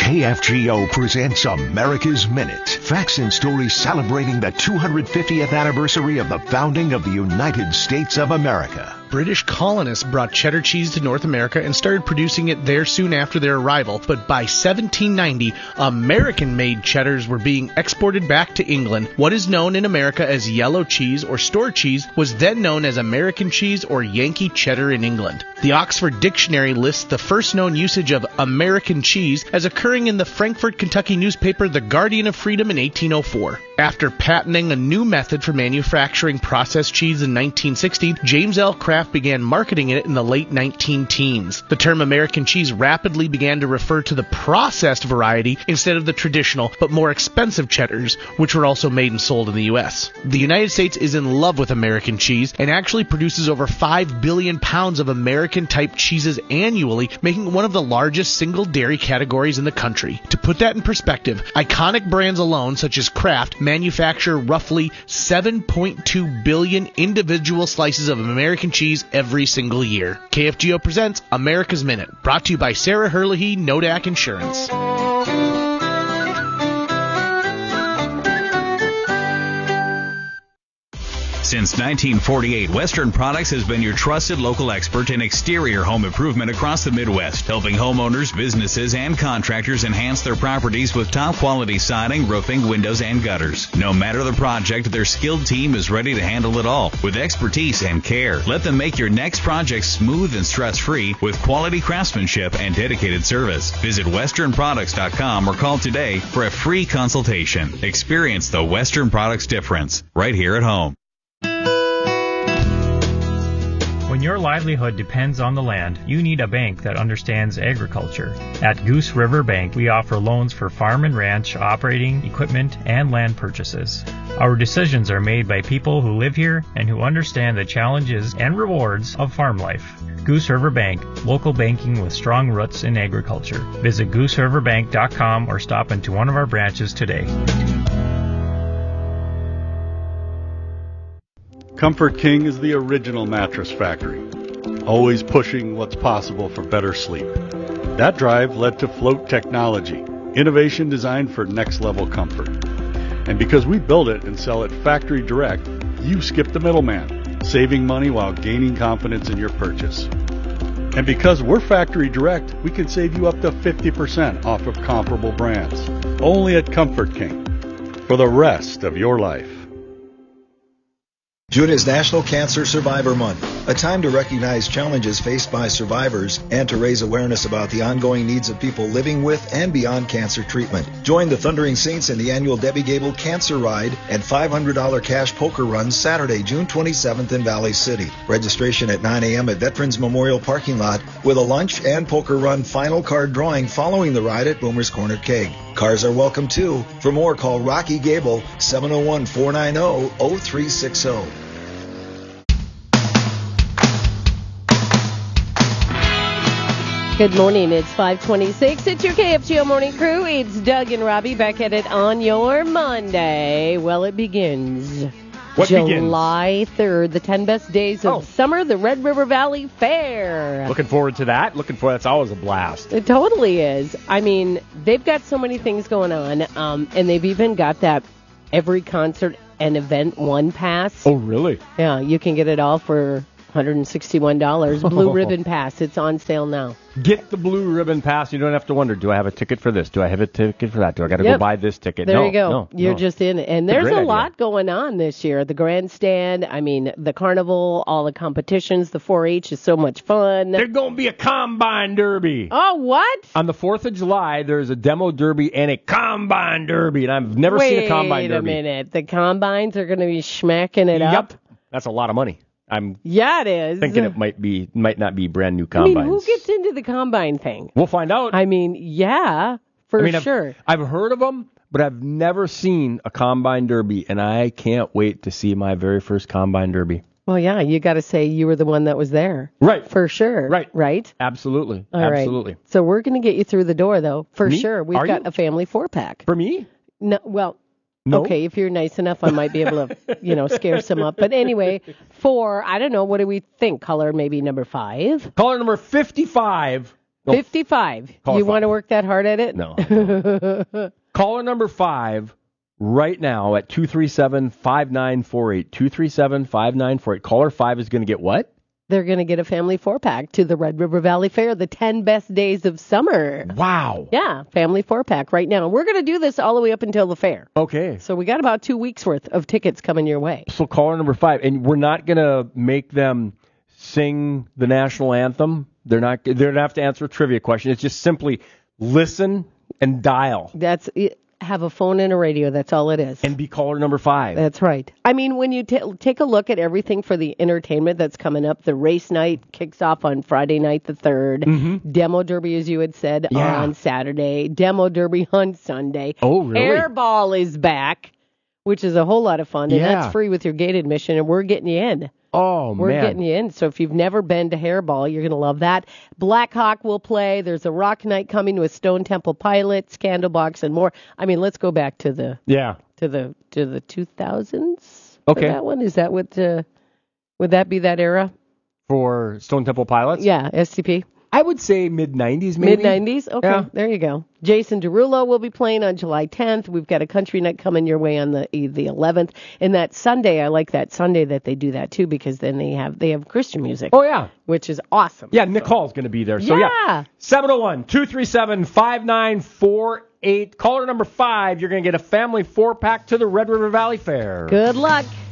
KFGO presents America's Minute. Facts and stories celebrating the 250th anniversary of the founding of the United States of America. British colonists brought cheddar cheese to North America and started producing it there soon after their arrival, but by 1790, American-made cheddars were being exported back to England. What is known in America as yellow cheese or store cheese was then known as American cheese or Yankee cheddar in England. The Oxford Dictionary lists the first known usage of American cheese as occurring in the Frankfort, Kentucky newspaper The Guardian of Freedom in 1804. After patenting a new method for manufacturing processed cheese in 1960, James L. Kraft began marketing it in the late 19-teens. The term American cheese rapidly began to refer to the processed variety instead of the traditional but more expensive cheddars, which were also made and sold in the U.S. The United States is in love with American cheese and actually produces over 5 billion pounds of American-type cheeses annually, making it one of the largest single dairy categories in the country. To put that in perspective, iconic brands alone, such as Kraft, manufacture roughly 7.2 billion individual slices of American cheese every single year. KFGO presents America's Minute, brought to you by Sarah Herlihy, Nodak Insurance. Since 1948, Western Products has been your trusted local expert in exterior home improvement across the Midwest, helping homeowners, businesses, and contractors enhance their properties with top-quality siding, roofing, windows, and gutters. No matter the project, their skilled team is ready to handle it all with expertise and care. Let them make your next project smooth and stress-free with quality craftsmanship and dedicated service. Visit westernproducts.com or call today for a free consultation. Experience the Western Products difference right here at home. When your livelihood depends on the land, you need a bank that understands agriculture. At Goose River Bank, we offer loans for farm and ranch, operating, equipment, and land purchases. Our decisions are made by people who live here and who understand the challenges and rewards of farm life. Goose River Bank, local banking with strong roots in agriculture. Visit GooseRiverBank.com or stop into one of our branches today. Comfort King is the original mattress factory, always pushing what's possible for better sleep. That drive led to Float Technology, innovation designed for next-level comfort. And because we build it and sell it factory direct, you skip the middleman, saving money while gaining confidence in your purchase. And because we're factory direct, we can save you up to 50% off of comparable brands, only at Comfort King, for the rest of your life. June is National Cancer Survivor Month, a time to recognize challenges faced by survivors and to raise awareness about the ongoing needs of people living with and beyond cancer treatment. Join the Thundering Saints in the annual Debbie Gable Cancer Ride and $500 cash poker run Saturday, June 27th in Valley City. Registration at 9 a.m. at Veterans Memorial Parking Lot with a lunch and poker run final card drawing following the ride at Boomer's Corner Keg. Cars are welcome too. For more, call Rocky Gable, 701-490-0360. Good morning. It's 5:26. It's your KFGO Morning Crew. It's Doug and Robbie back at it on your Monday. Well, it begins. July 3rd, the 10 best days of summer, the Red River Valley Fair. Looking forward to that. That's always a blast. It totally is. I mean, they've got so many things going on, and they've even got that every concert and event one pass. Oh, really? Yeah, you can get it all for $161. Blue Ribbon Pass. It's on sale now. Get the Blue Ribbon Pass. You don't have to wonder, do I have a ticket for this? Do I have a ticket for that? Do I got to go buy this ticket? There no, you go. No, You're just in it. And there's a lot going on this year. The grandstand, I mean, the carnival, all the competitions, the 4-H is so much fun. There's going to be a combine derby. Oh, what? On the 4th of July, there's a demo derby and a combine derby. And I've never seen a combine derby. Wait a minute. The combines are going to be smacking it up? Yep. That's a lot of money. It is. Thinking it might not be brand new combines. I mean, who gets into the combine thing? We'll find out. I mean, yeah, sure. I've heard of them, but I've never seen a combine derby, and I can't wait to see my very first combine derby. Well, yeah, you got to say you were the one that was there. Right. For sure. Right? Absolutely. All Absolutely. Right. So we're going to get you through the door, though, for Me? sure. We've got a family 4-pack. For me? No, well... No? Okay, if you're nice enough, I might be able to, scare some up. But anyway, I don't know, what do we think? Caller maybe number 5? Caller number 55 55. You want to work that hard at it? No. Caller number 5 right now at 237-5948. 237-5948. Caller 5 is going to get what? They're going to get a family 4-pack to the Red River Valley Fair, the 10 best days of summer. Wow. Yeah, family 4-pack right now. We're going to do this all the way up until the fair. Okay. So we got about 2 weeks worth of tickets coming your way. So caller number 5, and we're not going to make them sing the national anthem. They're going to have to answer a trivia question. It's just simply listen and dial. That's it. Have a phone and a radio. That's all it is. And be caller number 5. That's right. I mean, when you take a look at everything for the entertainment that's coming up, the race night kicks off on Friday night the 3rd. Mm-hmm. Demo Derby, as you had said, on Saturday. Demo Derby on Sunday. Oh, really? Airball is back, which is a whole lot of fun. And that's free with your gate admission, and we're getting you in. Oh, We're getting you in. So if you've never been to Hairball, you're going to love that. Black Hawk will play. There's a rock night coming with Stone Temple Pilots, Candlebox, and more. I mean, let's go back to the to the 2000s. Okay. For that one, is that what? Would that be that era for Stone Temple Pilots? Yeah, STP. I would say mid-90s, maybe. Mid-90s? Okay, There you go. Jason Derulo will be playing on July 10th. We've got a country night coming your way on the 11th. And that Sunday, I like that Sunday that they do that, too, because then they have Christian music. Oh, yeah. Which is awesome. Yeah, Nick Hall's going to be there. So, 701-237-5948. Caller number 5, you're going to get a family 4-pack to the Red River Valley Fair. Good luck.